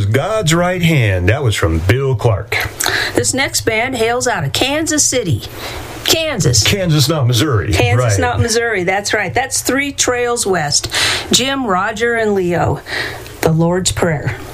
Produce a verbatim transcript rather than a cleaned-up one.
God's Right Hand. That was from Bill Clark. This next band hails out of Kansas City. Kansas. Kansas, not Missouri. Kansas, right. not Missouri. That's right. That's Three Trails West. Jim, Roger, and Leo. The Lord's Prayer.